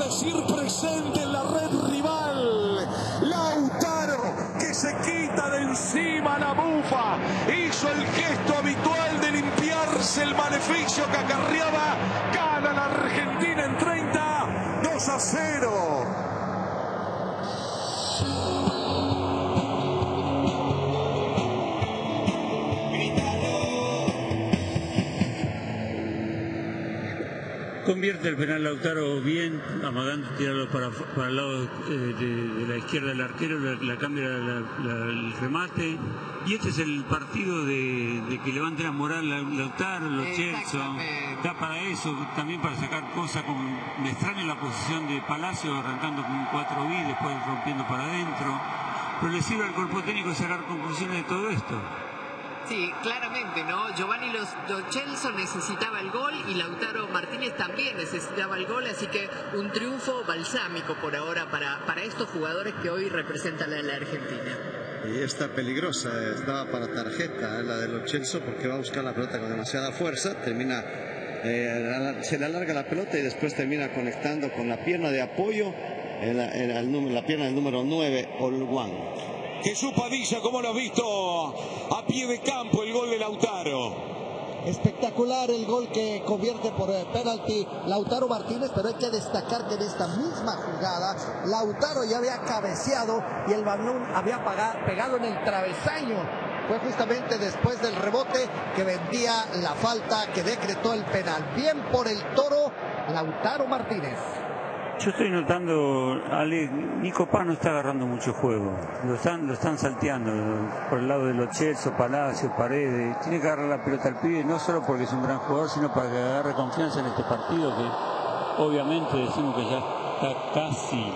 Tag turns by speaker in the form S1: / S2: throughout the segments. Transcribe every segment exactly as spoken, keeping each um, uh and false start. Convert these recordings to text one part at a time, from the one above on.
S1: decir presente en la red rival. Lautaro, que se quita de encima la bufa, hizo el gesto habitual de limpiarse el maleficio que acarreaba. Gana la Argentina en treinta, dos a cero.
S2: Convierte el penal Lautaro bien, amagando tirarlo para, para el lado eh, de, de la izquierda del arquero, la, la cambia la, la, el remate. Y este es el partido de, de que levante la moral a Lautaro, los Chelsea. Da para eso, también para sacar cosas como. Me extraña la posición de Palacio arrancando con un cuatro B, después rompiendo para adentro. Pero le sirve al cuerpo técnico sacar conclusiones de todo esto.
S3: Sí, claramente, ¿no? Giovanni Lo Celso necesitaba el gol y Lautaro Martínez también necesitaba el gol, así que un triunfo balsámico por ahora para, para estos jugadores que hoy representan a la Argentina.
S4: Y está peligrosa, estaba para tarjeta la de Lo Celso porque va a buscar la pelota con demasiada fuerza, termina, eh, se le alarga la pelota y después termina conectando con la pierna de apoyo, en la, en el, la pierna del número nueve, Olguán.
S1: Jesús Padilla, ¿cómo lo has visto a pie de campo el gol de Lautaro?
S5: Espectacular el gol que convierte por eh, penalti Lautaro Martínez, pero hay que destacar que en esta misma jugada Lautaro ya había cabeceado y el balón había pegado en el travesaño. Fue justamente después del rebote que vendía la falta que decretó el penal. Bien por el Toro, Lautaro Martínez.
S2: Yo estoy notando, Ale, Nico Paz no está agarrando mucho juego. Lo están, lo están salteando por el lado de Lo Celso, Palacio, Paredes. Tiene que agarrar la pelota al pibe, no solo porque es un gran jugador, sino para que agarre confianza en este partido que obviamente decimos que ya está casi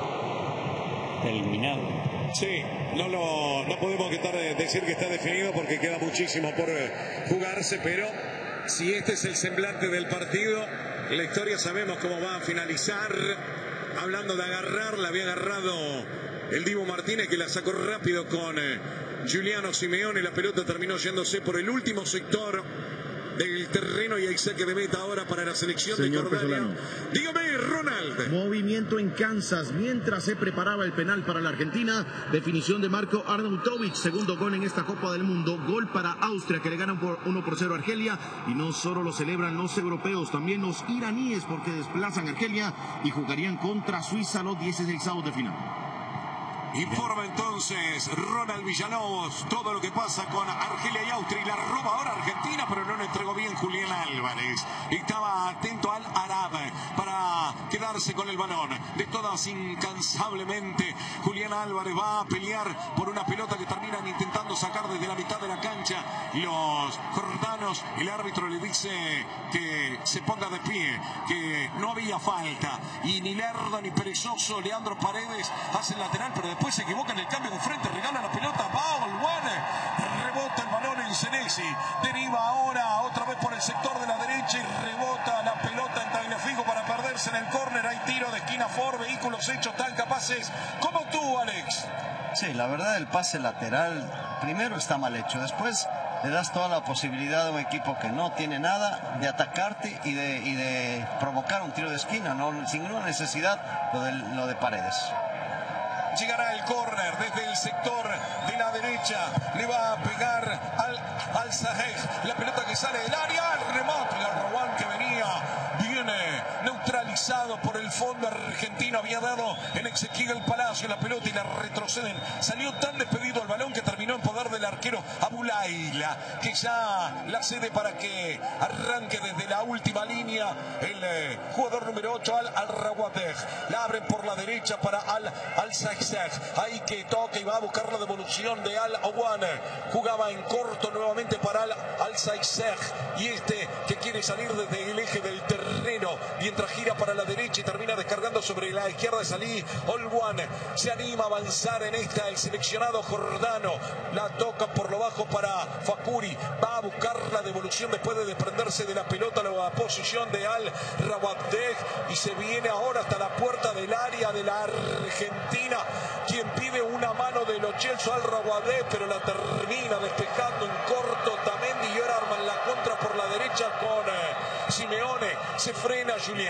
S2: terminado.
S1: Sí, no, lo, no podemos quitar de decir que está definido porque queda muchísimo por jugarse, pero si este es el semblante del partido, la historia sabemos cómo va a finalizar. Hablando de agarrar, la había agarrado el Dibu Martínez, que la sacó rápido con eh, Giuliano Simeone. La pelota terminó yéndose por el último sector del terreno y hay saque de meta ahora para la selección Señor de Jordania. Dígame, Ronald.
S6: Movimiento en Kansas mientras se preparaba el penal para la Argentina. Definición de Marko Arnautovic, segundo gol en esta Copa del Mundo. Gol para Austria, que le ganan por uno por cero a Argelia. Y no solo lo celebran los europeos, también los iraníes, porque desplazan a Argelia y jugarían contra Suiza los dieciseisavos de final.
S1: Informa entonces Ronald Villalobos todo lo que pasa con Argelia y Austria, y la roba ahora Argentina, pero no le entregó bien Julián Álvarez. Estaba atento al Arab para quedarse con el balón. De todas, incansablemente, Julián Álvarez va a pelear por una pelota que terminan intentando sacar desde la mitad de la cancha los jordanos. El árbitro le dice que se ponga de pie, que no había falta, y ni lerdo ni perezoso Leandro Paredes hace el lateral, pero después se equivoca en el cambio de frente, regala la pelota, va Olguán, rebota el balón en Senesi, deriva ahora otra vez por el sector de la derecha y rebota la pelota en Tagliafico para perderse en el córner. Hay tiro de esquina for, vehículos hechos tan capaces como tú, Alex.
S7: Sí, la verdad, el pase lateral primero está mal hecho, después le das toda la posibilidad a un equipo que no tiene nada de atacarte y de, y de provocar un tiro de esquina, no, sin ninguna necesidad lo de, lo de Paredes.
S1: Llegará el córner desde el sector de la derecha. Le va a pegar al, al Sahej. La pelota que sale del área. El remate. La Rowan que venía. Viene neutralizado por el fondo argentino. Había dado en Ezequiel Palacio la pelota y la retroceden. Salió tan despedido el balón que terminó en poder del arquero Abulaila, que ya la cede para que arranque desde la última línea el eh, jugador número ocho, Al Al-Rawadej. La abren por la derecha para Al Al-Sahej. Ahí que toca y va a buscar la devolución de Al-Awan. Jugaba en corto nuevamente para Al-Sahej. Y este que quiere salir desde el eje del terreno mientras gira para la derecha y termina descargando sobre la izquierda de Salih. Olguán se anima a avanzar en esta el seleccionado jordano. La toca por lo bajo para Fakuri. Va a buscar la devolución después de desprenderse de la pelota. La posición de Al-Rawadej. Y se viene ahora hasta la puerta del área de la Argentina, quien pide una mano de Lo Celso Al-Rawadej, pero la termina despejando en corto Tamendi y ahora arman la contra por la derecha con eh, Simeone. Se frena Giuliano.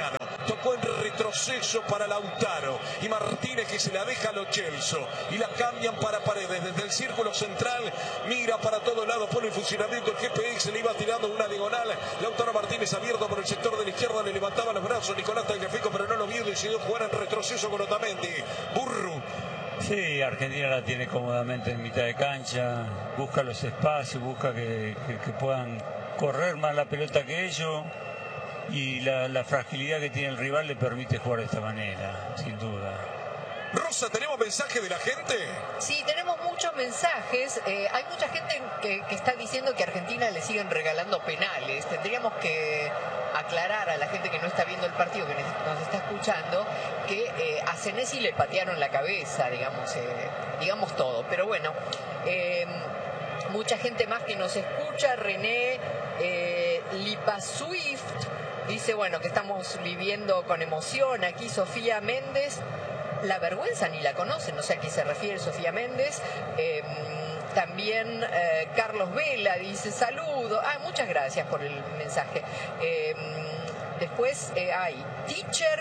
S1: tocó en retroceso para Lautaro y Martínez, que se la deja a Lo Celso y la cambian para Paredes. Desde el círculo central mira para todos lados, pone en funcionamiento el G P X, le iba tirando una diagonal. Lautaro Martínez abierto por el sector de la izquierda, le levantaba los brazos Nicolás Tagliafico, pero no lo vio y decidió jugar en retroceso con Otamendi. Burru.
S2: Sí, Argentina la tiene cómodamente en mitad de cancha, busca los espacios, busca que, que, que puedan correr más la pelota que ellos, y la, la fragilidad que tiene el rival le permite jugar de esta manera, sin duda.
S1: Rosa, ¿tenemos mensaje de la gente?
S3: Sí, tenemos muchos mensajes. Eh, hay mucha gente que, que está diciendo que a Argentina le siguen regalando penales. Tendríamos que aclarar a la gente que no está viendo el partido, que nos está escuchando, que eh, a Senesi le patearon la cabeza, digamos, eh, digamos todo. Pero bueno, eh, mucha gente más que nos escucha. René eh, Lipa Swift dice, bueno, que estamos viviendo con emoción. Aquí Sofía Méndez. La vergüenza ni la conocen, no sé a qué se refiere Sofía Méndez. Eh, también eh, Carlos Vela dice saludo. Ah, muchas gracias por el mensaje. Eh, después eh, hay Teacher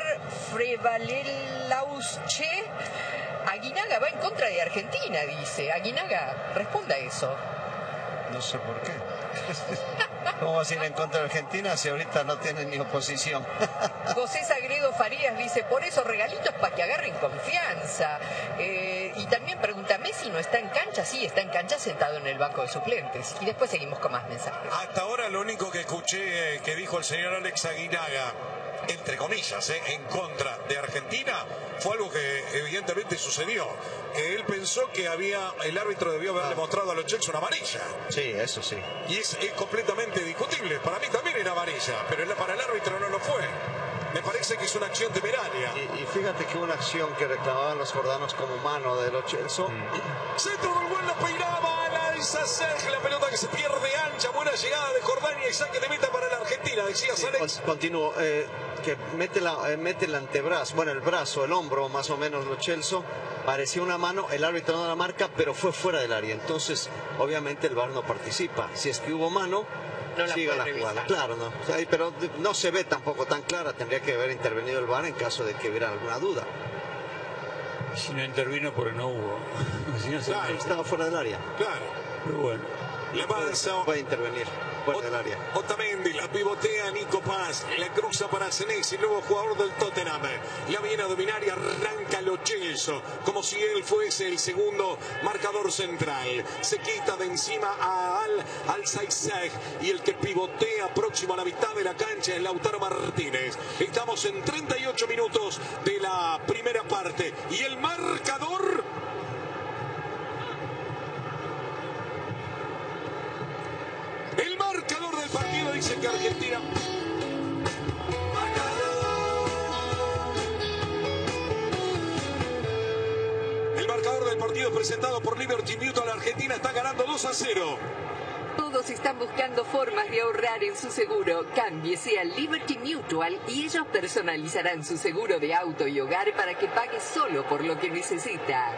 S3: Frevalelausche. Aguinaga va en contra de Argentina, dice. Aguinaga, responda a eso.
S7: No sé por qué. ¿Cómo vas a ir en contra de Argentina si ahorita no tienen ni oposición?
S3: José Sagredo Farías dice, por eso regalitos para que agarren confianza. Eh, y también pregunta, ¿Messi no está en cancha? Sí, está en cancha sentado en el banco de suplentes. Y después seguimos con más mensajes.
S1: Hasta ahora lo único que escuché eh, que dijo el señor Alex Aguinaga, entre comillas, eh, en contra de Argentina, fue algo que evidentemente sucedió. Que él pensó que había el árbitro debió haberle
S7: Ah.
S1: mostrado a Lo Celso una amarilla.
S7: Sí, eso sí.
S1: Y es, es completamente discutible. Para mí también era amarilla, pero para el árbitro no lo fue. Me parece que es una acción temeraria.
S7: Y, y fíjate que una acción que reclamaban los jordanos como mano de Lo Celso.
S1: Mm. Centro del gol, la peinaba al Sasej, la pelota que se pierde ancha, buena llegada de Jordania y saque de meta para la Argentina, decía
S7: Sí,
S1: Alex.
S7: Continúo, eh, que mete, la, eh, mete el antebrazo, bueno, el brazo, el hombro más o menos Lo Celso, parecía una mano, el árbitro no la marca, pero fue fuera del área, entonces obviamente el V A R no participa. Si es que hubo mano,
S3: No la
S7: siga
S3: puede
S7: la
S3: revisar.
S7: jugada. Claro, no, o sea, pero no se ve tampoco tan clara, tendría que haber intervenido el V A R en caso de que hubiera alguna duda.
S2: Si no intervino, porque no hubo. Si no se
S1: Claro.
S2: mete.
S7: Estaba fuera del área,
S1: Claro.
S2: Pero bueno.
S1: Le avanza.
S7: puede intervenir fuera del área.
S1: Otamendi, la pivotea Nico Paz, la cruza para Senesi, nuevo jugador del Tottenham. La viene a dominar y arranca Lo Celso, como si él fuese el segundo marcador central. Se quita de encima a Al Al-Saiseg y el que pivotea próximo a la mitad de la cancha es Lautaro Martínez. Estamos en treinta y ocho minutos de la primera parte y el marcador... El marcador del partido dice que Argentina... El marcador del partido presentado por Liberty Mutual, Argentina está ganando dos a cero.
S8: Todos están buscando formas de ahorrar en su seguro. Cámbiese a Liberty Mutual y ellos personalizarán su seguro de auto y hogar para que pague solo por lo que necesita.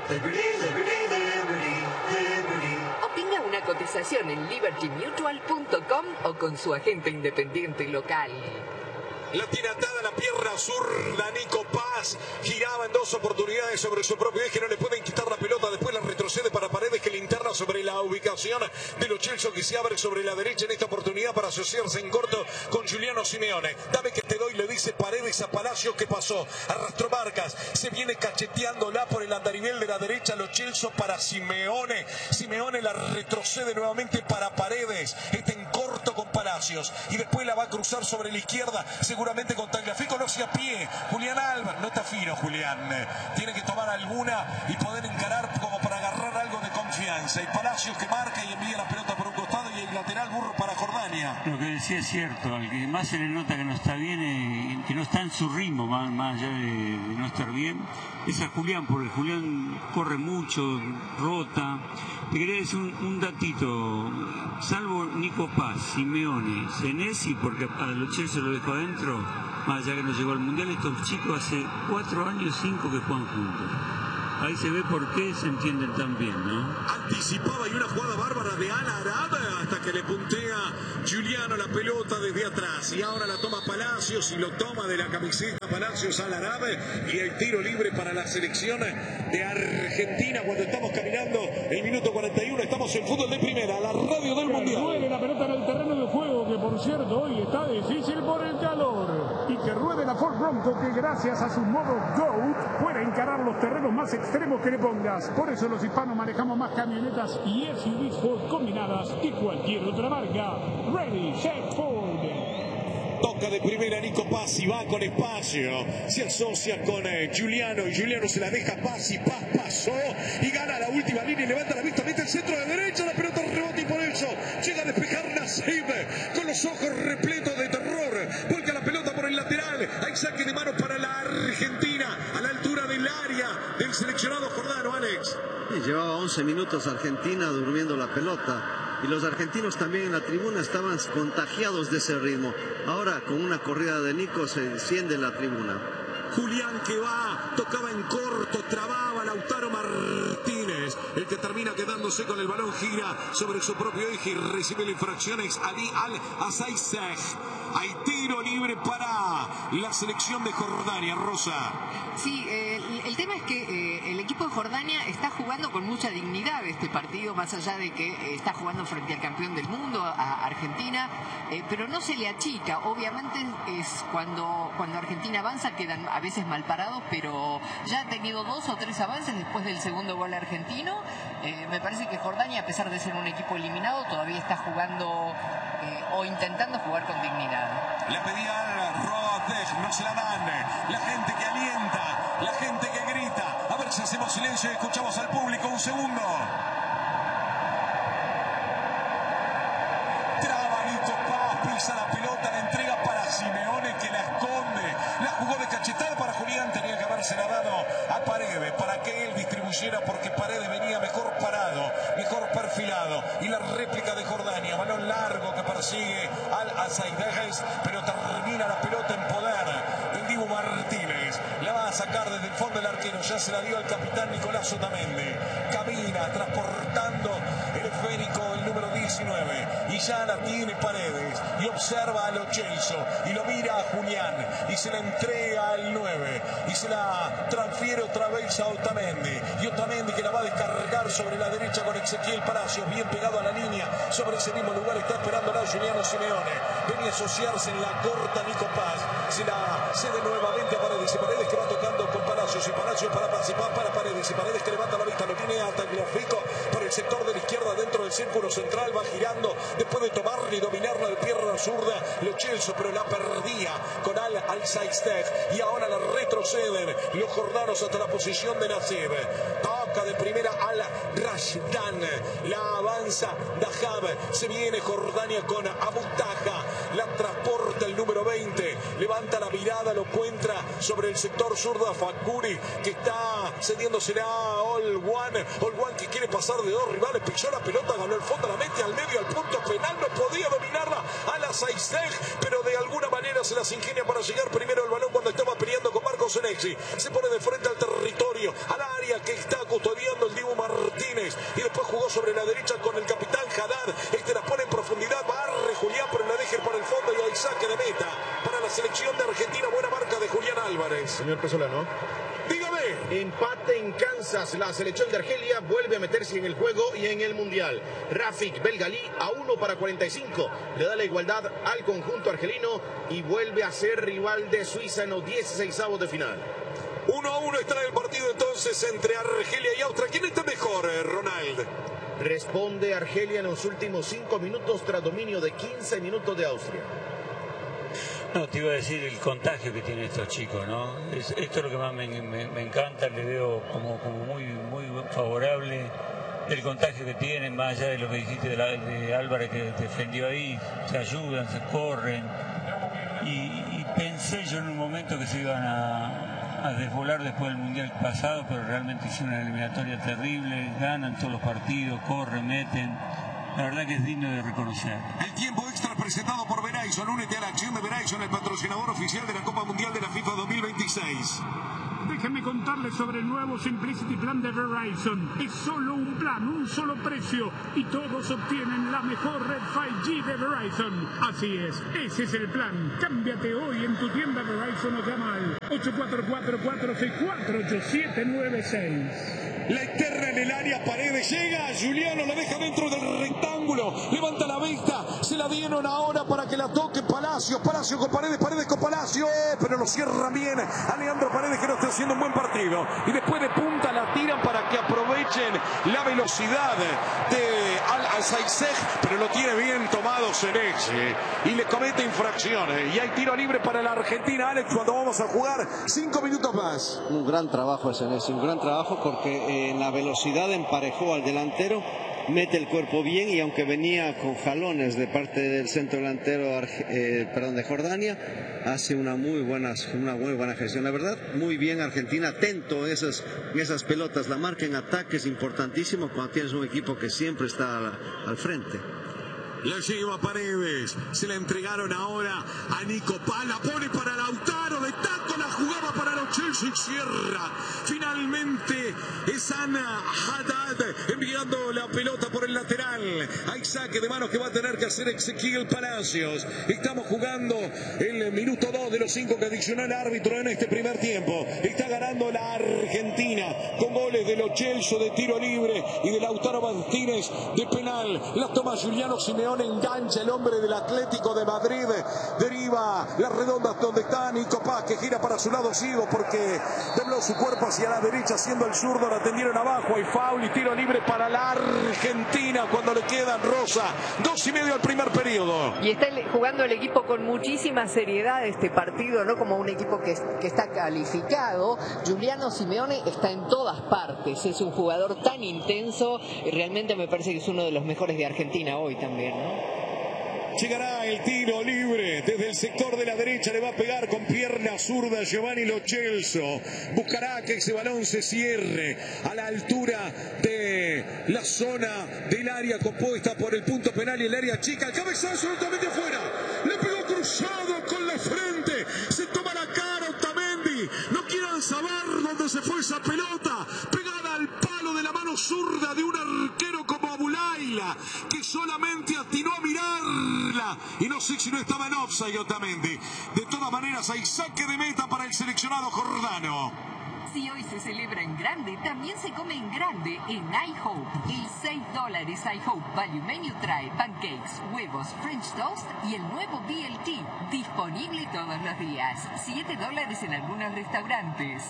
S8: Obtenga una cotización en liberty mutual punto com o con su agente independiente local.
S1: La tiene atada la pierna zurda, Nico Paz giraba en dos oportunidades sobre su propio eje, no le pueden quitar la pelota, después la retrocede para Paredes, que le interna sobre la ubicación de Lo Celso, que se abre sobre la derecha en esta oportunidad para asociarse en corto con Giuliano Simeone. Dame que te doy, le dice Paredes a Palacios. ¿Qué pasó? Arrastró marcas, se viene cacheteándola por el andarivel de la derecha Lo Celso para Simeone. Simeone la retrocede nuevamente para Paredes, está en corto con Palacios y después la va a cruzar sobre la izquierda, seguramente con Tagliafico, no se a pie. Julián Álvarez, no está fino Julián, tiene que tomar alguna y poder encarar como para agarrar algo de confianza. Y Palacios que marca y envía la pelota por un costado y el lateral Burro para Jordania.
S2: Lo que decía es cierto, al que más se le nota que no está bien, eh, que no está en su ritmo, más, más allá de, de no estar bien, es a Julián, porque Julián corre mucho, rota. Te quería decir un, un datito, salvo Nico Paz, Simeone, Senesi, porque a Lo Celso lo dejó adentro, más allá que no llegó al Mundial, estos chicos hace cuatro años, cinco que juegan juntos. ahí se ve por qué se entienden tan bien, ¿no?
S1: Anticipaba y una jugada bárbara de Al Arab hasta que le puntea Giuliano la pelota desde atrás. Y ahora la toma Palacios y lo toma de la camiseta Palacios Al Arab. Y el tiro libre para la selección de Argentina cuando estamos caminando el minuto cuarenta y uno. Estamos en Fútbol de Primera, la radio del Mundial.
S9: Ruede la pelota en el terreno de juego, que por cierto hoy está difícil por el calor. Y que ruede la Ford Bronco, que gracias a su modo GOAT puede encarar los terrenos más extremos que le pongas. Por eso los hispanos manejamos más camionetas y S U Vs Ford combinadas que cualquier otra marca. Ready, set, Ford.
S1: Toca de primera Nico Pazzi, va con espacio, se asocia con eh, Giuliano y Giuliano se la deja Pazzi, Paz pasó y gana la última línea y levanta la vista, mete el centro de derecha, la pelota rebota y por eso llega a despejar Nassib con los ojos repletos de terror, vuelca la pelota por el lateral, hay saque de manos para la Argentina a la altura del área del seleccionado jordano, Alex.
S4: Y llevaba once minutos Argentina durmiendo la pelota. Y los argentinos también en la tribuna estaban contagiados de ese ritmo. Ahora con una corrida de Nico se enciende la tribuna.
S1: Julián que va, tocaba en corto, trababa Lautaro Martínez, el que termina quedándose con el balón, gira sobre su propio eje y recibe la infracción es Ali Al-Azaizeh. Hay tiro libre para la selección de Jordania, Rosa.
S3: Sí, eh, el tema es que eh, el equipo de Jordania está jugando con mucha dignidad este partido, más allá de que eh, está jugando frente al campeón del mundo, a Argentina, eh, pero no se le achica. Obviamente es cuando, cuando Argentina avanza quedan a veces mal parados, pero ya ha tenido dos o tres avances después del segundo gol argentino. Eh, me parece que Jordania, a pesar de ser un equipo eliminado, todavía está jugando eh, o intentando jugar con dignidad.
S1: Le pedían Rodeg, no se la dan. La gente que alienta, la gente que grita. A ver si hacemos silencio y escuchamos al público un segundo. Traba Nico Paz, pisa la pelota, la entrega para Simeone que la esconde. La jugó de cachetada para Julián, tenía que habérsela dado a Paredes para que él distribuyera porque Paredes venía mejor parado, mejor perfilado. Y la réplica de Jordania, balón largo que persigue al Azaizeh, pero termina la pelota en poder del Dibu Martínez. La va a sacar desde el fondo del arquero, ya se la dio al capitán Nicolás Otamendi. Camina transportando el esférico el número diecinueve y ya la tiene Paredes y observa a Lo Celso y lo mira a Julián y se la entrega al nueve y se la transfiere otra vez a Otamendi y Otamendi que la va a descargar sobre la derecha con Ezequiel Palacios, bien pegado a la línea, sobre ese mismo lugar está esperando a Giuliano Simeone, venía a asociarse en la corta Nico Paz, se la cede nuevamente a Paredes y Paredes que va tocando con Palacios y Palacios para participar para Paredes y Paredes que levanta la vista, lo tiene hasta el gráfico por el sector de la izquierda dentro del círculo central, va girando después de tomarla y dominarla de pierna zurda Lo Celso, pero la perdía con Al Al-Saistech y ahora la retroceden los jordanos hasta la posición de Nassib. Toca de primera Al Rashdan, la avanza Dahab, se viene Jordania con Abu Taha, la transporta el número veinte, levanta la mirada, lo encuentra sobre el sector zurdo a Fakuri que está cediéndosela a Olwan, Olwan que quiere pasar de dos rivales, pisó la pelota, ganó el fondo, la mete al medio, al punto penal, no podía dominarla a la Saistech, pero de alguna manera se las ingenia para llegar primero el balón cuando estaba peleando con Marcos Senesi, se pone de frente al territorio, al área que está custodiando el Dibu Martínez y después jugó sobre la derecha con el capitán Haddad, este la pone en profundidad, barre Julián pero la deja por el fondo y hay saque de meta para la selección de Argentina, buena marca de Julián Álvarez.
S6: Señor Pesolano.
S1: Dígame.
S6: Empate en Kansas. La selección de Argelia vuelve a meterse en el juego y en el Mundial. Rafik Belgalí a uno para cuarenta y cinco. Le da la igualdad al conjunto argelino y vuelve a ser rival de Suiza en los dieciseisavos de final.
S1: uno a uno está el partido entonces entre Argelia y Austria. ¿Quién está mejor, Ronald?
S6: Responde Argelia en los últimos cinco minutos tras dominio de quince minutos de Austria.
S2: No, te iba a decir el contagio que tienen estos chicos, ¿no? Es, esto es lo que más me, me, me encanta, le veo como, como muy, muy favorable el contagio que tienen, más allá de lo que dijiste de, la, de Álvarez que defendió ahí, se ayudan, se corren. Y, y pensé yo en un momento que se iban a, a desvolar después del Mundial pasado, pero realmente hicieron una eliminatoria terrible, ganan todos los partidos, corren, meten. La verdad que es digno de reconocer.
S1: El tiempo extra presentado por Verizon. Únete a la acción de Verizon, el patrocinador oficial de la Copa Mundial de la FIFA dos mil veintiséis.
S9: Déjenme contarles sobre el nuevo Simplicity Plan de Verizon. Es solo un plan, un solo precio y todos obtienen la mejor red cinco G de Verizon. Así es, ese es el plan. Cámbiate hoy en tu tienda Verizon o llama al ocho cuatro cuatro, cuatro seis cuatro, ocho siete nueve seis.
S1: La externa en el área, Paredes llega, Juliano la deja dentro del rectángulo, levanta la vista, se la dieron ahora para que la toque Palacios, Palacios con Paredes, Paredes con Palacios, pero lo cierra bien a Leandro Paredes, que no está haciendo un buen partido, y después de punta la tiran para que aprovechen la velocidad de Al-Alzaizeg, pero lo tiene bien tomado Senesi y le comete infracciones, y hay tiro libre para la Argentina, Alex, cuando vamos a jugar cinco minutos más.
S4: Un gran trabajo Senesi, un gran trabajo porque eh, en la velocidad emparejó al delantero, mete el cuerpo bien, y aunque venía con jalones de parte del centro delantero eh, perdón, de Jordania, hace una muy buena, una muy buena gestión. La verdad, muy bien Argentina, atento en esas, en esas pelotas. La marca en ataque es importantísimo cuando tienes un equipo que siempre está al, al frente.
S1: La lleva Paredes, se la entregaron ahora a Nico Paz, la pone para Lautaro, de taco la jugaba para los Chelsea, cierra finalmente es Ana Haddad enviando la pelota por el lateral, hay saque de manos que va a tener que hacer Ezequiel Palacios. Estamos jugando el minuto dos de los cinco que adicionó el árbitro en este primer tiempo. Está ganando la Argentina con goles de los Chelsea de tiro libre y de Lautaro Martínez de penal. La toma Juliano Simeone, engancha el hombre del Atlético de Madrid, deriva las redondas donde está Nico Paz, que gira para su lado ciego porque dobló su cuerpo hacia la derecha haciendo el zurdo, la tendieron abajo, hay foul y tiro libre para la Argentina cuando le quedan, Rosa, dos y medio al primer periodo.
S3: Y está jugando el equipo con muchísima seriedad este partido, no como un equipo que, que está calificado. Juliano Simeone está en todas partes, es un jugador tan intenso y realmente me parece que es uno de los mejores de Argentina hoy también, ¿no?
S1: Llegará el tiro libre desde el sector de la derecha, le va a pegar con pierna zurda Giovanni Lo Celso. Buscará que ese balón se cierre a la altura de la zona del área compuesta por el punto penal y el área chica. El cabezazo totalmente afuera. Le pegó cruzado con la frente. Se toma la cara Otamendi. No quieran saber dónde se fue esa pelota. Pegada al palo de la mano zurda de un arquero como Abulaila, que solamente atinó a mirarla. Y no sé si no estaba en offside Otamendi. De todas maneras hay saque de meta para el seleccionado jordano.
S8: Si hoy se celebra en grande, también se come en grande en iHope. El seis dólares iHope Value Menu trae pancakes, huevos, French toast y el nuevo B L T, disponible todos los días. siete dólares en algunos restaurantes.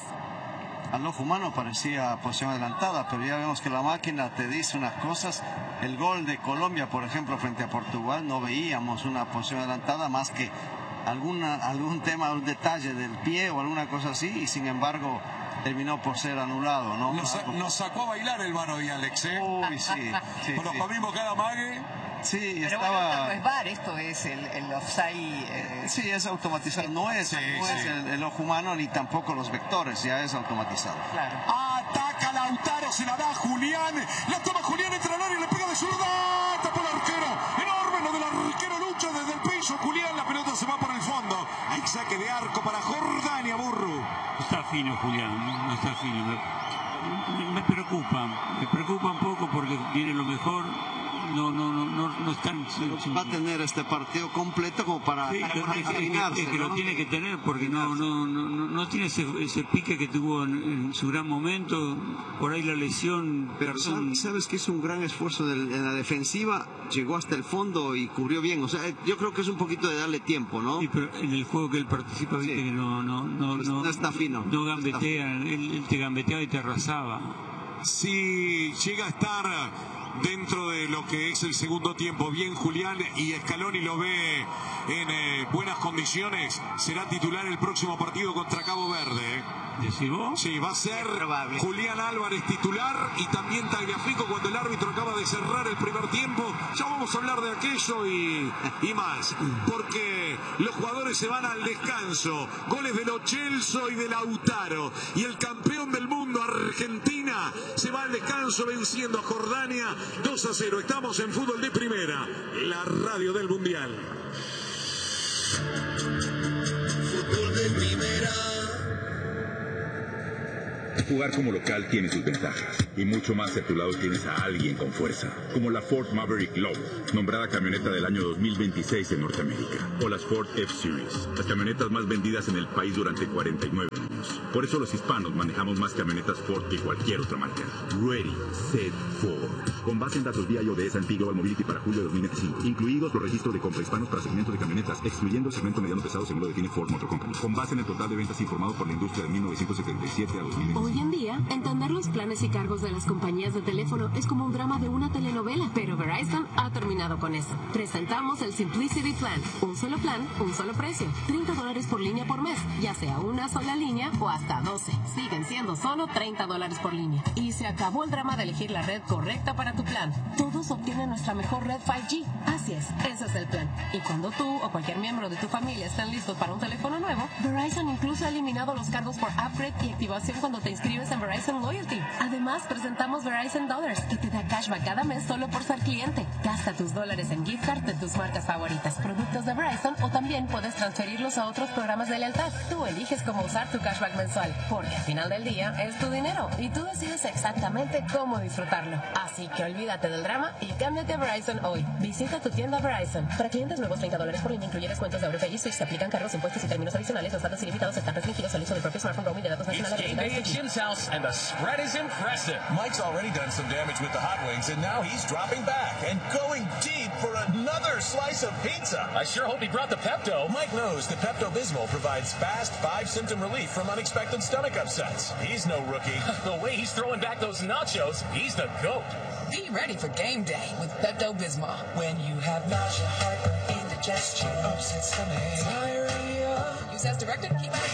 S7: Al ojo humano parecía posición adelantada, pero ya vemos que la máquina te dice unas cosas. El gol de Colombia, por ejemplo, frente a Portugal, no veíamos una posición adelantada más que alguna, algún tema, un detalle del pie o alguna cosa así, y sin embargo terminó por ser anulado, ¿no?
S1: Nos, nos sacó a bailar el Varo y Alex, ¿eh?
S7: Uy, sí. sí
S1: nos
S7: sí.
S1: comimos cada mague.
S7: Sí,
S3: pero
S7: estaba...
S3: bueno, esto no es V A R, esto es el, el offside. Eh...
S7: Sí, es automatizado. No es,
S1: sí,
S7: no
S1: sí.
S7: es el, el ojo humano ni tampoco los vectores, ya es automatizado.
S3: Claro.
S1: Ataca Lautaro, se la da Julián. La toma Julián, entra al área y le pega de zurda. Tapó el arquero. Enorme lo del arquero, lucha desde el piso. Julián, la pelota se va por el fondo. Hay saque de arco para Jordania, Burru.
S2: Está fino Julián, no está fino. Me, me preocupa, me preocupa un poco porque tiene lo mejor. No, no, no, no, no están.
S7: Va a tener este partido completo como para,
S2: sí,
S7: para
S2: es,
S7: inclinarse,
S2: es, es que
S7: ¿no?
S2: lo tiene que tener porque no, no, no, no tiene ese, ese pique que tuvo en, en su gran momento. Por ahí la lesión.
S7: Pero
S2: cartón.
S7: sabes que hizo un gran esfuerzo del, en la defensiva, llegó hasta el fondo y cubrió bien. O sea, yo creo que es un poquito de darle tiempo, ¿no?
S2: Sí, pero en el juego que él participa, viste sí. que no, no, no,
S7: pues
S2: no,
S7: no está fino.
S2: No gambetea, él, él te gambeteaba y te arrasaba.
S1: Si llega a estar dentro de lo que es el segundo tiempo bien Julián y Scaloni lo ve en eh, buenas condiciones, será titular el próximo partido contra Cabo Verde.
S2: ¿Decís vos?
S1: Sí, va a ser Julián Álvarez titular y también Tagliafico cuando el árbitro acaba de cerrar el primer tiempo. Ya vamos a hablar de aquello y, y más, porque los jugadores se van al descanso. Goles de Lo Celso y de Lautaro, y el campeón del mundo Argentina se va al descanso venciendo a Jordania dos a cero. Estamos en Fútbol de Primera, la radio del Mundial.
S10: Fútbol de Primera. Jugar como local tiene sus ventajas, y mucho más si a tu lado tienes a alguien con fuerza, como la Ford Maverick Low, nombrada camioneta del año dos mil veintiséis en Norteamérica, o las Ford F-Series, las camionetas más vendidas en el país durante cuarenta y nueve años. Por eso los hispanos manejamos más camionetas Ford que cualquier otra marca. Ready, Set, Ford. Con base en datos V I O de S and P Global Mobility para julio de dos mil veinticinco, incluidos los registros de compra hispanos para segmentos de camionetas, excluyendo el segmento mediano pesado según lo define Ford Motor Company, con base en el total de ventas informado por la industria de mil novecientos setenta y siete a dos mil veinticinco.
S11: Hoy en día, entender los planes y cargos de las compañías de teléfono es como un drama de una telenovela, pero Verizon ha terminado con eso. Presentamos el Simplicity Plan, un solo plan, un solo precio, treinta dólares por línea por mes, ya sea una sola línea o hasta doce. Siguen siendo solo treinta dólares por línea. Y se acabó el drama de elegir la red correcta para tu plan. Todos obtienen nuestra mejor red cinco G. Así es, ese es el plan. Y cuando tú o cualquier miembro de tu familia están listos para un teléfono nuevo, Verizon incluso ha eliminado los cargos por upgrade y activación cuando te inscribes en Verizon Loyalty. Además, presentamos Verizon Dollars, que te da cashback cada mes solo por ser cliente. Gasta tus dólares en gift card de tus marcas favoritas, productos de Verizon, o también puedes transferirlos a otros programas de lealtad. Tú eliges cómo usar tu cashback mensual, porque al final del día es tu dinero y tú decides exactamente cómo disfrutarlo. Así que olvídate del drama y cámbiate a Verizon hoy. Visita tu tienda Verizon. Para clientes nuevos, treinta dólares por línea, incluye descuentos de AutoPay y Switch. Se aplican cargos, impuestos y términos adicionales. Los datos ilimitados están restringidos al uso del propio smartphone roaming de datos nacionales.
S12: It's game day at Jim's house, and the spread is impressive. Mike's already done some damage with the hot wings, and now he's dropping back and going deep for another slice of pizza. I sure hope he brought the Pepto. Mike knows that Pepto-Bismol provides fast five-symptom relief from unexpected stomach upsets. He's no rookie. The way he's throwing back those nachos, he's the GOAT.
S13: Be ready for game day with Pepto-Bismol. When you have nausea, heartburn, indigestion, upset stomach, diarrhea. Use as directed. Keep on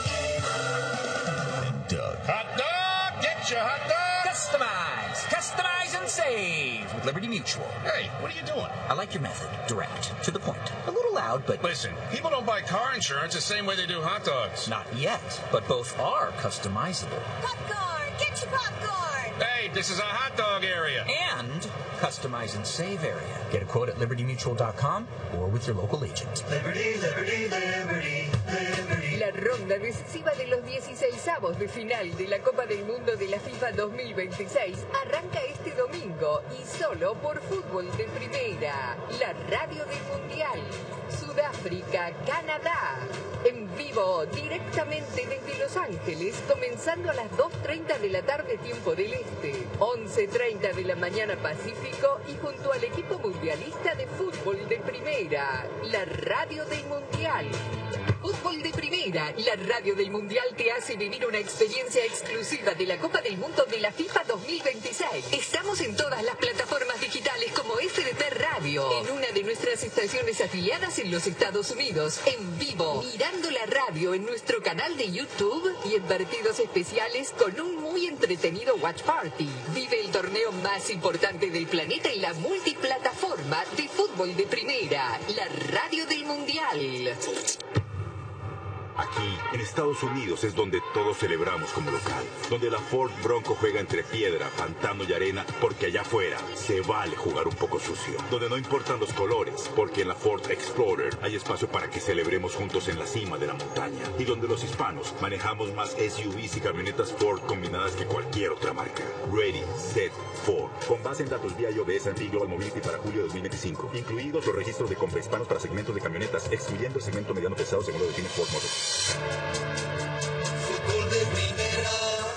S12: Doug.
S13: Hot dog! Get your hot dog! Customize! Customize and save with Liberty Mutual.
S12: Hey, what are you doing?
S13: I like your method. Direct. To the point. A little loud, but...
S12: Listen, people don't buy car insurance the same way they do hot dogs.
S13: Not yet, but both are customizable.
S14: Popcorn! Get your popcorn!
S12: Hey, this is a hot dog area.
S13: And customize and save area. Get a quote at liberty mutual dot com or with your local agent.
S14: Liberty, Liberty, Liberty, Liberty.
S15: La ronda decisiva de los dieciseisavos de final de la Copa del Mundo de la FIFA dos mil veintiséis arranca este domingo y solo por Fútbol de Primera, la radio del Mundial. Sudáfrica, Canadá. En vivo, directamente desde Los Ángeles, comenzando a las dos treinta de la tarde, tiempo del Este, once treinta de la mañana Pacífico, y junto al equipo mundialista de Fútbol de Primera, la radio del Mundial. Fútbol de Primera, la radio del Mundial te hace vivir una experiencia exclusiva de la Copa del Mundo de la FIFA dos mil veintiséis. Estamos en todas las plataformas digitales como F D P Radio, en una de nuestras estaciones afiliadas en los Estados Unidos, en vivo, mirando la radio en nuestro canal de YouTube y en partidos especiales con un muy entretenido Watch Party. Vive el torneo más importante del planeta en la multiplataforma de Fútbol de Primera, la radio del Mundial.
S10: Aquí, en Estados Unidos, es donde todos celebramos como local. Donde la Ford Bronco juega entre piedra, pantano y arena, porque allá afuera se vale jugar un poco sucio. Donde no importan los colores, porque en la Ford Explorer hay espacio para que celebremos juntos en la cima de la montaña. Y donde los hispanos manejamos más S U Vs y camionetas Ford combinadas que cualquier otra marca. Ready, Set, Ford. Con base en datos V I O de S and P Global Mobility para julio de dos mil veinticinco, incluidos los registros de compra hispanos para segmentos de camionetas, excluyendo el segmento mediano pesado según lo define Ford Motor.
S14: Fútbol de Primera.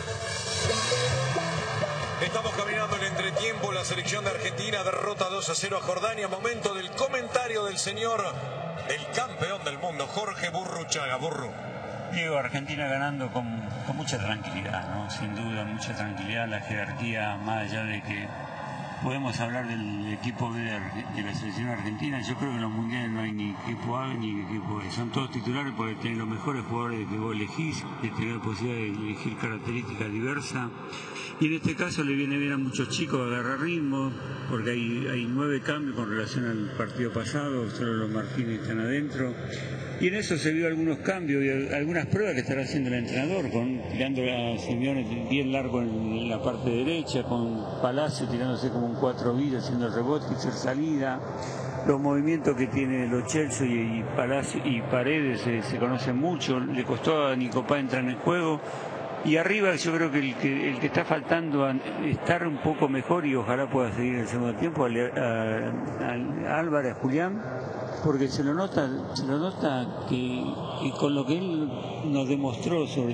S1: Estamos caminando en entretiempo. La selección de Argentina derrota dos a cero a Jordania. Momento del comentario del señor, el campeón del mundo, Jorge Burruchaga. Burru.
S2: Diego, Argentina ganando con, con mucha tranquilidad, ¿no? Sin duda, mucha tranquilidad. La jerarquía, más allá de que podemos hablar del equipo B de la selección argentina, yo creo que en los mundiales no hay ni equipo A ni equipo B. Son todos titulares porque tienen los mejores jugadores que vos elegís, que tenés la posibilidad de elegir características diversas. Y en este caso le viene bien a muchos chicos agarrar ritmo, porque hay, hay nueve cambios con relación al partido pasado, solo los Martínez están adentro. Y en eso se vio algunos cambios y algunas pruebas que estará haciendo el entrenador, con tirando a Simeone bien largo en la parte derecha, con Palacio tirándose como un cuatro villas haciendo el rebote y hacer salida. Los movimientos que tiene Lo Celso y, y Palacio y Paredes se, se conocen mucho, le costó a Nicopá entrar en el juego. Y arriba yo creo que el que, el que está faltando a estar un poco mejor y ojalá pueda seguir en el segundo tiempo, a, a, a Álvarez Julián, porque se lo nota, se lo nota que, que con lo que él nos demostró sobre